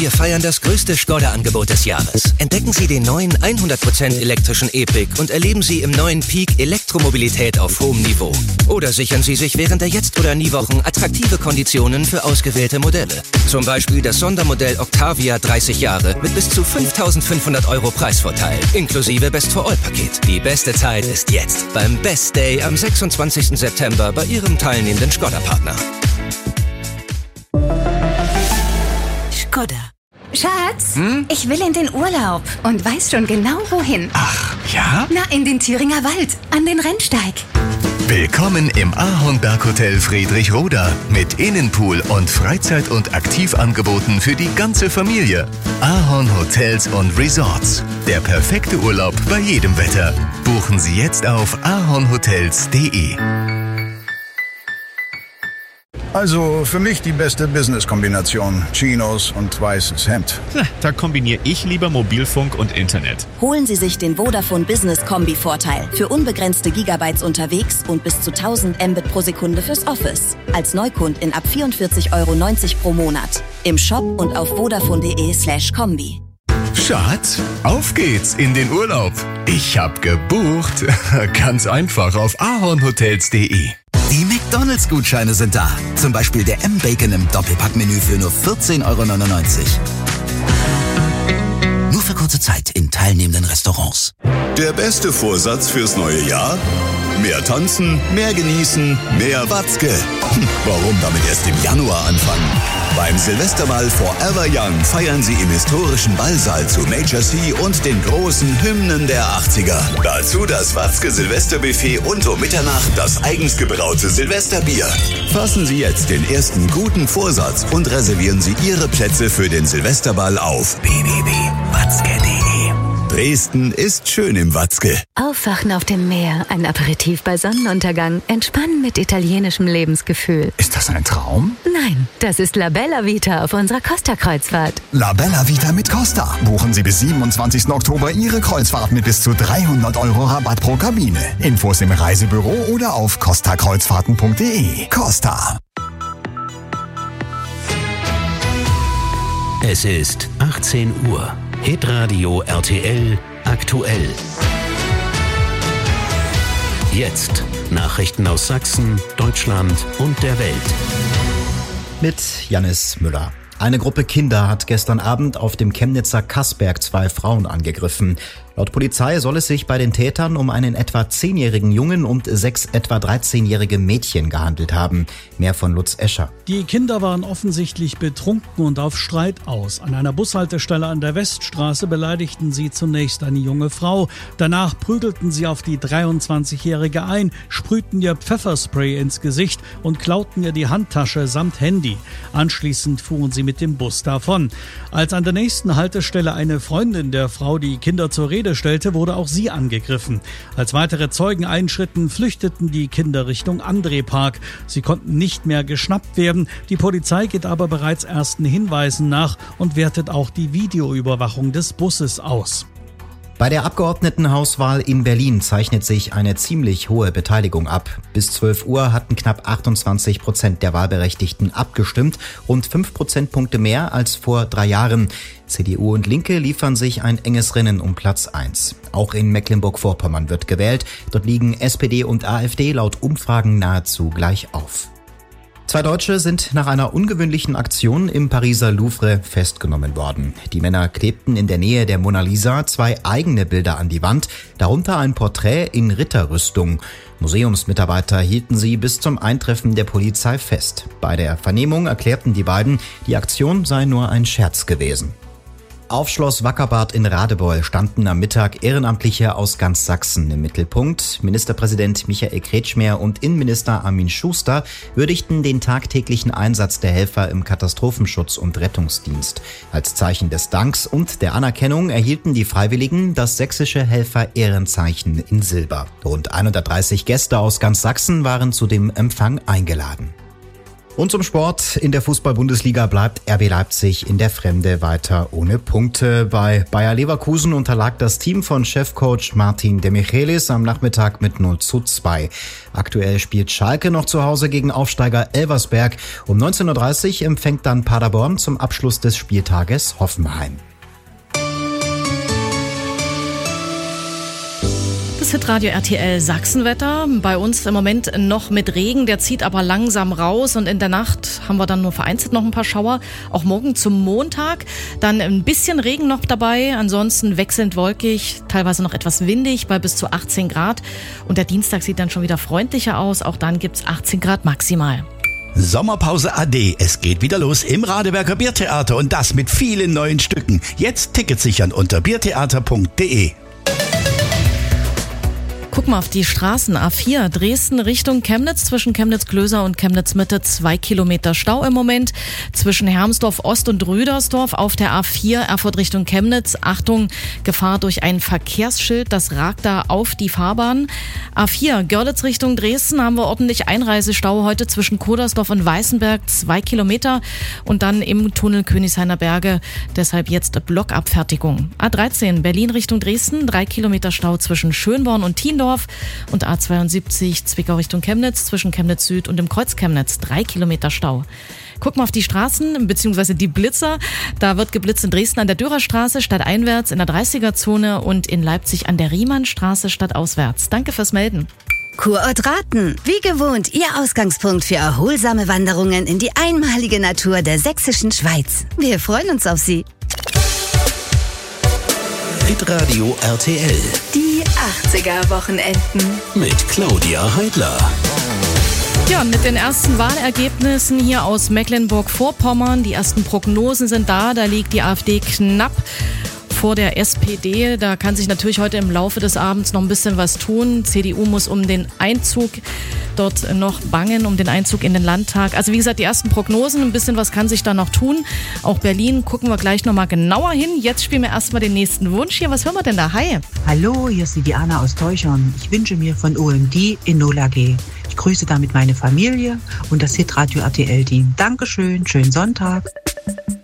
Wir feiern das größte Skoda-Angebot des Jahres. Entdecken Sie den neuen 100% elektrischen E-Pick und erleben Sie im neuen Peak Elektromobilität auf hohem Niveau. Oder sichern Sie sich während der Jetzt- oder Nie-Wochen attraktive Konditionen für ausgewählte Modelle. Zum Beispiel das Sondermodell Octavia 30 Jahre mit bis zu 5.500 € Preisvorteil, inklusive Best-for-All-Paket. Die beste Zeit ist jetzt beim Best Day am 26. September bei Ihrem teilnehmenden Skoda-Partner. Skoda. Schatz, ich will in den Urlaub und weiß schon genau wohin. Ach, ja? Na, in den Thüringer Wald, an den Rennsteig. Willkommen im Ahornberg-Hotel Friedrichroda mit Innenpool und Freizeit- und Aktivangeboten für die ganze Familie. Ahorn Hotels und Resorts. Der perfekte Urlaub bei jedem Wetter. Buchen Sie jetzt auf ahornhotels.de. Also für mich die beste Business-Kombination. Chinos und weißes Hemd. Da kombiniere ich lieber Mobilfunk und Internet. Holen Sie sich den Vodafone Business Kombi-Vorteil. Für unbegrenzte Gigabytes unterwegs und bis zu 1000 Mbit pro Sekunde fürs Office. Als Neukundin ab 44,90 € pro Monat. Im Shop und auf vodafone.de/kombi. Schatz, auf geht's in den Urlaub. Ich hab gebucht. Ganz einfach auf ahornhotels.de. Die McDonalds-Gutscheine sind da. Zum Beispiel der M-Bacon im Doppelpackmenü für nur 14,99 €. Nur für kurze Zeit in teilnehmenden Restaurants. Der beste Vorsatz fürs neue Jahr? Mehr tanzen, mehr genießen, mehr Watzke. Warum damit erst im Januar anfangen? Beim Silvesterball Forever Young feiern Sie im historischen Ballsaal zu Major C und den großen Hymnen der 80er. Dazu das Watzke Silvesterbuffet und um Mitternacht das eigens gebraute Silvesterbier. Fassen Sie jetzt den ersten guten Vorsatz und reservieren Sie Ihre Plätze für den Silvesterball auf www.watzke.de. Dresden ist schön im Watzke. Aufwachen auf dem Meer, ein Aperitif bei Sonnenuntergang, entspannen mit italienischem Lebensgefühl. Ist das ein Traum? Nein, das ist La Bella Vita auf unserer Costa-Kreuzfahrt. La Bella Vita mit Costa. Buchen Sie bis 27. Oktober Ihre Kreuzfahrt mit bis zu 300 € Rabatt pro Kabine. Infos im Reisebüro oder auf costakreuzfahrten.de. Costa. Es ist 18 Uhr. Hitradio RTL aktuell. Jetzt Nachrichten aus Sachsen, Deutschland und der Welt. Mit Jannis Müller. Eine Gruppe Kinder hat gestern Abend auf dem Chemnitzer Kassberg 2 Frauen angegriffen. Laut Polizei soll es sich bei den Tätern um einen etwa 10-jährigen Jungen und 6 etwa 13-jährige Mädchen gehandelt haben. Mehr von Lutz Escher. Die Kinder waren offensichtlich betrunken und auf Streit aus. An einer Bushaltestelle an der Weststraße beleidigten sie zunächst eine junge Frau. Danach prügelten sie auf die 23-jährige ein, sprühten ihr Pfefferspray ins Gesicht und klauten ihr die Handtasche samt Handy. Anschließend fuhren sie mit dem Bus davon. Als an der nächsten Haltestelle eine Freundin der Frau die Kinder zur Rede stellte, wurde auch sie angegriffen. Als weitere Zeugen einschritten, flüchteten die Kinder Richtung André-Park. Sie konnten nicht mehr geschnappt werden. Die Polizei geht aber bereits ersten Hinweisen nach und wertet auch die Videoüberwachung des Busses aus. Bei der Abgeordnetenhauswahl in Berlin zeichnet sich eine ziemlich hohe Beteiligung ab. Bis 12 Uhr hatten knapp 28% der Wahlberechtigten abgestimmt, rund 5 Prozentpunkte mehr als vor 3 Jahren. CDU und Linke liefern sich ein enges Rennen um Platz 1. Auch in Mecklenburg-Vorpommern wird gewählt. Dort liegen SPD und AfD laut Umfragen nahezu gleich auf. 2 Deutsche sind nach einer ungewöhnlichen Aktion im Pariser Louvre festgenommen worden. Die Männer klebten in der Nähe der Mona Lisa 2 eigene Bilder an die Wand, darunter ein Porträt in Ritterrüstung. Museumsmitarbeiter hielten sie bis zum Eintreffen der Polizei fest. Bei der Vernehmung erklärten die beiden, die Aktion sei nur ein Scherz gewesen. Auf Schloss Wackerbad in Radebeul standen am Mittag Ehrenamtliche aus ganz Sachsen im Mittelpunkt. Ministerpräsident Michael Kretschmer und Innenminister Armin Schuster würdigten den tagtäglichen Einsatz der Helfer im Katastrophenschutz und Rettungsdienst. Als Zeichen des Danks und der Anerkennung erhielten die Freiwilligen das sächsische Helfer-Ehrenzeichen in Silber. Rund 130 Gäste aus ganz Sachsen waren zu dem Empfang eingeladen. Und zum Sport. In der Fußball-Bundesliga bleibt RB Leipzig in der Fremde weiter ohne Punkte. Bei Bayer Leverkusen unterlag das Team von Chefcoach Martin de Michelis am Nachmittag mit 0:2. Aktuell spielt Schalke noch zu Hause gegen Aufsteiger Elversberg. Um 19:30 Uhr empfängt dann Paderborn zum Abschluss des Spieltages Hoffenheim. Das Hitradio RTL Sachsenwetter. Bei uns im Moment noch mit Regen, der zieht aber langsam raus und in der Nacht haben wir dann nur vereinzelt noch ein paar Schauer. Auch morgen zum Montag dann ein bisschen Regen noch dabei, ansonsten wechselnd wolkig, teilweise noch etwas windig bei bis zu 18 Grad. Und der Dienstag sieht dann schon wieder freundlicher aus, auch dann gibt's 18 Grad maximal. Sommerpause AD. Es geht wieder los im Radeberger Biertheater und das mit vielen neuen Stücken. Jetzt Tickets sichern unter biertheater.de. Guck mal auf die Straßen. A4 Dresden Richtung Chemnitz, zwischen Chemnitz-Klöser und Chemnitz-Mitte 2 Kilometer Stau im Moment. Zwischen Hermsdorf Ost und Rüdersdorf auf der A4 Erfurt Richtung Chemnitz. Achtung, Gefahr durch ein Verkehrsschild, das ragt da auf die Fahrbahn. A4 Görlitz Richtung Dresden haben wir ordentlich Einreisestau heute zwischen Kodersdorf und Weißenberg 2 Kilometer und dann im Tunnel Königshainer Berge. Deshalb jetzt Blockabfertigung. A13 Berlin Richtung Dresden 3 Kilometer Stau zwischen Schönborn und Thiendorf. Und A72 Zwickau Richtung Chemnitz zwischen Chemnitz Süd und dem Kreuz Chemnitz 3 Kilometer Stau. Guck mal auf die Straßen bzw. die Blitzer. Da wird geblitzt in Dresden an der Dürerstraße stadteinwärts, in der 30er-Zone und in Leipzig an der Riemannstraße stadtauswärts. Danke fürs Melden. Kurort Raten. Wie gewohnt, Ihr Ausgangspunkt für erholsame Wanderungen in die einmalige Natur der sächsischen Schweiz. Wir freuen uns auf Sie. Hitradio RTL. Die 80er-Wochenenden. Mit Claudia Heidler. Ja, mit den ersten Wahlergebnissen hier aus Mecklenburg-Vorpommern. Die ersten Prognosen sind da. Da liegt die AfD knapp vor der SPD. Da kann sich natürlich heute im Laufe des Abends noch ein bisschen was tun. CDU muss um den Einzug dort noch bangen, um den Einzug in den Landtag. Also wie gesagt, die ersten Prognosen, ein bisschen was kann sich da noch tun. Auch Berlin gucken wir gleich nochmal genauer hin. Jetzt spielen wir erstmal den nächsten Wunsch hier. Was hören wir denn da? Hi. Hallo, hier ist die Diana aus Teuchern. Ich wünsche mir von OMD Enola G. Ich grüße damit meine Familie und das Hitradio RTL-Team. Dankeschön, schönen Sonntag.